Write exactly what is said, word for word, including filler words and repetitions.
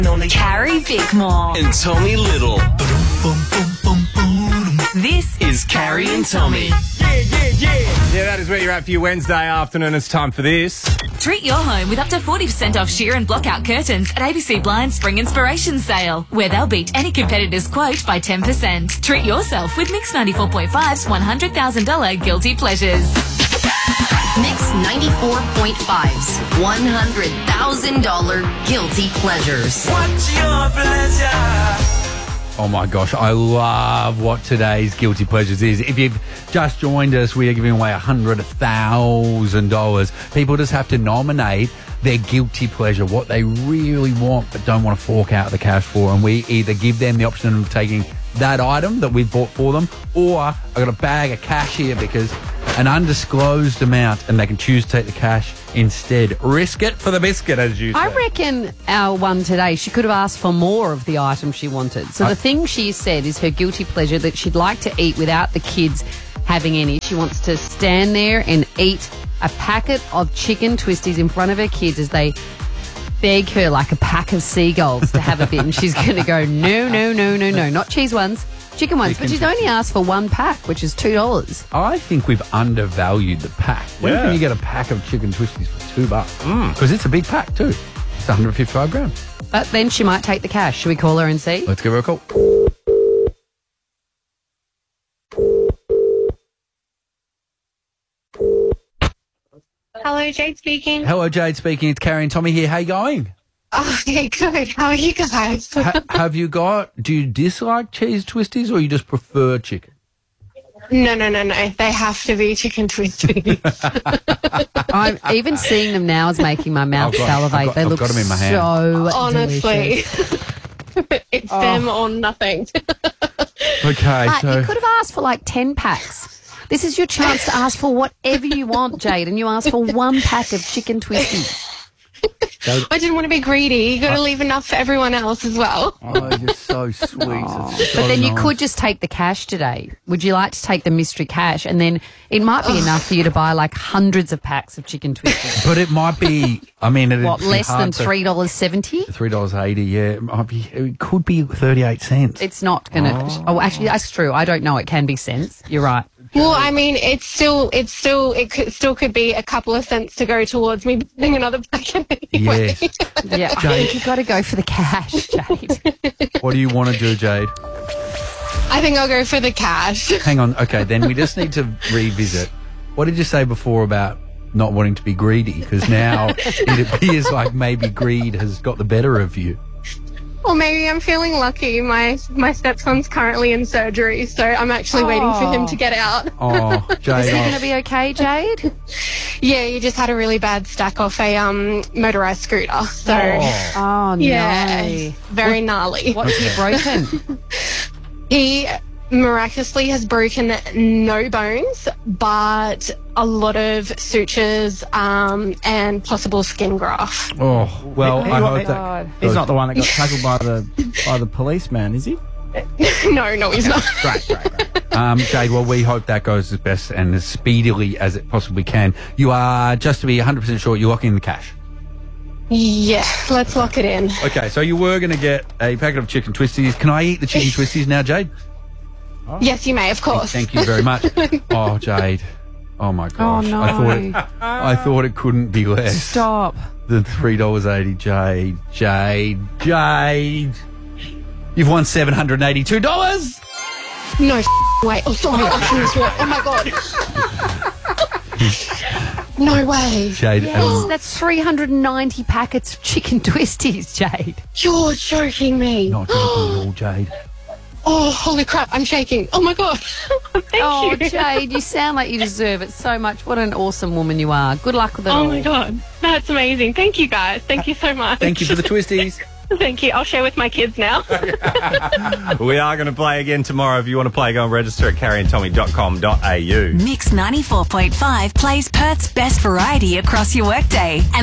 Carrie Bickmore. And Tommy Little. This is Carrie and Tommy. Yeah, yeah, yeah. Yeah, that is where you're at for your Wednesday afternoon. It's time for this. Treat your home with up to forty percent off sheer and blockout curtains at A B C Blinds Spring Inspiration Sale, where they'll beat any competitor's quote by ten percent. Treat yourself with Mix ninety-four point five's one hundred thousand dollars Guilty Pleasures. Mix ninety-four point five's one hundred thousand dollars Guilty Pleasures. What's your pleasure? Oh my gosh, I love what today's Guilty Pleasures is. If you've just joined us, we are giving away one hundred thousand dollars. People just have to nominate their guilty pleasure, what they really want but don't want to fork out the cash for. And we either give them the option of taking that item that we've bought for them, or I've got a bag of cash here because an undisclosed amount, and they can choose to take the cash instead. Risk it for the biscuit, as you say. I reckon our one today, she could have asked for more of the item she wanted. So I- the thing she said is her guilty pleasure that she'd like to eat without the kids having any. She wants to stand there and eat a packet of chicken twisties in front of her kids as they beg her like a pack of seagulls to have a bit. And she's going to go, no, no, no, no, no, not cheese ones, chicken ones. Chicken but she's only asked for one pack, which is two dollars. I think we've undervalued the pack. When Yeah. can you get a pack of chicken twisties for two bucks? Because it's a big pack too. It's one hundred fifty-five grams. But then she might take the cash. Should we call her and see? Let's give her a call. Hello, Jade speaking. Hello, Jade speaking. It's Carrie and Tommy here. How you going? Oh, okay, good. How are you guys? ha- have you got, do you dislike cheese twisties or you just prefer chicken? No, no, no, no. They have to be chicken twisties. I'm even seeing them now is making my mouth I've got- salivate. I've got- they I've look got 'em in my hand. so Honestly. delicious. It's them or nothing. Okay, But so you could have asked for like ten packs. This is your chance to ask for whatever you want, Jade, and you asked for one pack of chicken twisties. I didn't want to be greedy. You got to leave enough for everyone else as well. oh, you're so sweet. It's so But then you nice. could just take the cash today. Would you like to take the mystery cash? And then it might be enough for you to buy like hundreds of packs of chicken twisties. But it might be, I mean, it'd What, be less hard than to- three dollars seventy? three dollars eighty, yeah. It, might be, it could be thirty-eight cents. It's not going to... Oh. oh, actually, that's true. I don't know. It can be cents. You're right. Well, I mean, it's still, it's still, it could, still could be a couple of cents to go towards me buying another packet anyway. Yes. Yeah, I think you've got to go for the cash, Jade. What do you want to do, Jade? I think I'll go for the cash. Hang on. Okay, then we just need to revisit. What did you say before about not wanting to be greedy? Because now it appears like maybe greed has got the better of you. Or maybe I'm feeling lucky. My my stepson's currently in surgery, so I'm actually waiting for him to get out. Oh, Jade. Is he oh, going to be okay, Jade? Yeah, he just had a really bad stack off a um motorized scooter. So Oh, yeah, no. very gnarly. What's he broken? He miraculously has broken no bones, but a lot of sutures um and possible skin graft. oh, well, I hope that... God. He's not the one that got tackled by the by the policeman, is he? no, no, he's not. Great, great, great. Um, Jade, well, we hope that goes as best and as speedily as it possibly can. You are, just to be one hundred percent sure, you're locking in the cash. Yeah, let's lock it in. Okay, so you were going to get a packet of chicken twisties. Can I eat the chicken twisties now, Jade? Yes, you may, of course. Thank you very much. Oh, Jade. Oh, my gosh. Oh, no. I thought it, I thought it couldn't be less Stop. than three dollars eighty. Jade, Jade, Jade. You've won seven hundred eighty-two dollars. No f- way. Oh, sorry. I shouldn't swear. Oh, my God. No way. Jade, Yes, um, that's three hundred ninety packets of chicken twisties, Jade. You're joking me. not joking at all, Jade. Oh, holy crap. I'm shaking. Oh, my God. Thank Oh, you. Jade, you sound like you deserve it so much. What an awesome woman you are. Good luck with it all. Oh, my God. That's amazing. Thank you, guys. Thank you so much. Thank you for the twisties. Thank you. I'll share with my kids now. We are going to play again tomorrow. If you want to play, go and register at carrie and tommy dot com dot a u. Mix ninety-four point five plays Perth's best variety across your workday. And